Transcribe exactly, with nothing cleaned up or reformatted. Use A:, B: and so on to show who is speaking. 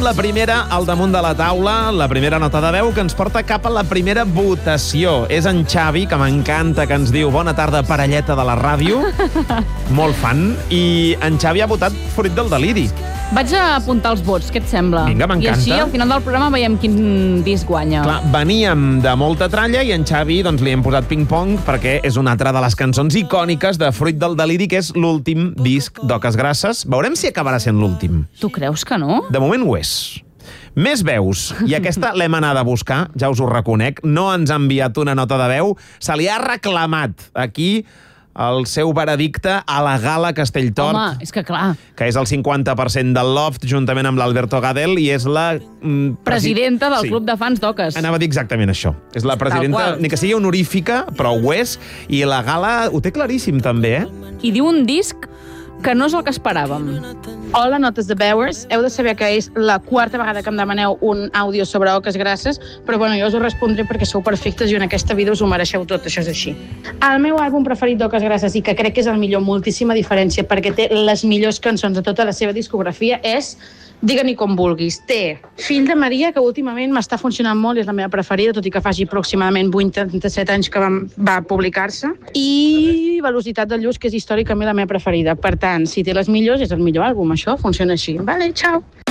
A: la primera al damunt de la taula, la primera nota de veu que ens porta cap a la primera votació. És en Xavi, que m'encanta, que ens diu bona tarda, parelleta de la ràdio. Molt fan. I en Xavi ha votat Fruit del deliri.
B: Vaig a apuntar els vots, què et sembla?
A: Vinga, m'encanta.
B: I així, al final del programa, veiem quin disc guanya.
A: Clar, veníem de molta tralla i en Xavi doncs, li hem posat ping-pong perquè és una altra de les cançons icòniques de Fruit del deliri, que és l'últim disc d'Oques Grasses. Veurem si acabarà sent l'últim.
B: Tu creus que no?
A: De moment ho és. Més veus, i aquesta l'hem anat a buscar, ja us ho reconec, no ens ha enviat una nota de veu, se li ha reclamat aquí el seu veredicte a la Gala Castelltort.
B: Home, és que clar.
A: Que és el cinquanta per cent del Loft, juntament amb l'Alberto Gadel, i és la... Mm,
B: presidenta del
A: sí.
B: Club de Fans d'Oques.
A: Anava a dir exactament això. És la presidenta, ni que sigui honorífica, però ho és, i la Gala ho té claríssim, també, eh?
B: I diu un disc que no és el que esperàvem.
C: Hola, notes de Bowers. Heu de saber que és la quarta vegada que em demaneu un àudio sobre Oques Grasses, però bueno, jo us ho respondré perquè sou perfectes i en aquesta vida us ho mereixeu tot, això és així. El meu àlbum preferit d'Oques Grasses, i que crec que és el millor, moltíssima diferència, perquè té les millors cançons de tota la seva discografia, és Digue-n'hi com vulguis. Té Fill de Maria, que últimament m'està funcionant molt, és la meva preferida, tot i que faci aproximadament vuitanta-set anys que va, va publicar-se. I Velocitat del Lluç, que és històricament la meva preferida. Per tant, si té les millors, és el millor àlbum. Això funciona així. Vale, ciao.